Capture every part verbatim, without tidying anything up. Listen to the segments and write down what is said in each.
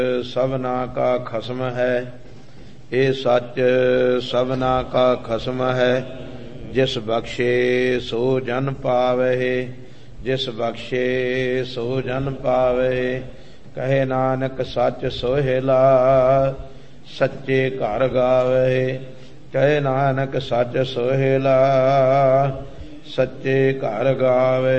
सबना का खसम है, ये सच सबना का खसम है। जिस बख्शे सो जन पावे, जिस बख्शे सो जन पावे। कहे नानक सच सोहेला, सच्चे घर गावे। कहे नानक सच सोहेला, सच्चे घर गावे।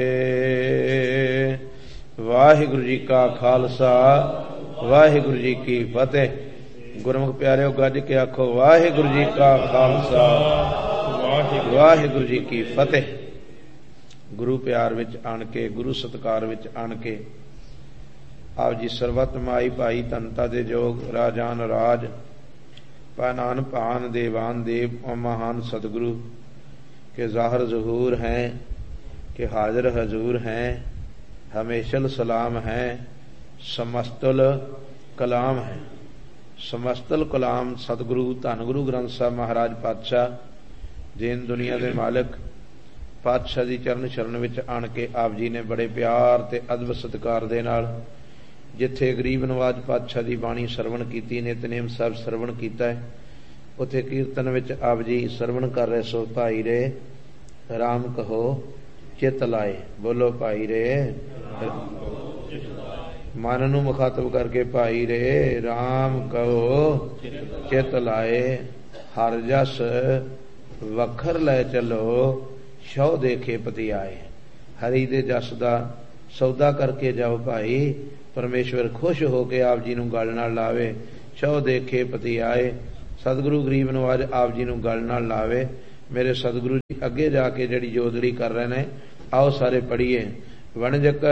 वाहिगुरु जी का खालसा, वाहिगुरु जी की फतेह। गुरमुख प्यारे गज के आखो वाहिगुरु जी का खालसा, वाहिगुरु जी की फतेह। गुरु प्यार विच आण के, गुरु सत्कार विच आण के आप जी सरबत माई भाई धनता दे जोग राजान राज पानान पान देवान देव और महान सतगुरु के ज़ाहिर ज़हूर हैं, के हाजिर हजूर हैं, हमेशल सलाम हैं, समस्तुल कलाम है। समस्तुल कलाम सतगुरु धन गुरु ग्रंथ साहब महाराज पातशाह दीन दुनिया के मालिक पातशाह दी चरण शरण विच आण के आप जी ने बड़े प्यार ते अदब सत्कार दे नाल जिथे गरीब नवाज पातशाह दी बाणी सरवण कीती, नितनेम साहब सरवण कीता है, उथे कीर्तन विच आप जी सरवण कर रहे सो भाई रे राम कहो चित लाए। बोलो भाई रे मन नूं मुखातब करके भाई रे राम कहो चित लाए। हर जस वखर लै चलो शौ देखे पति आए। हरि दे जस दा सौदा करके जाओ भाई, परमेश्वर खुश होके आप जी नूं गल नाल लावे। शौ देखे पति आए। सतगुरु गरीब नवाज आप जी नूं गल नाल लावे। मेरे सतगुरु जी अगे जाके जिहड़ी जोदड़ी कर रहे ने, आओ सारे पढ़िए। वणजक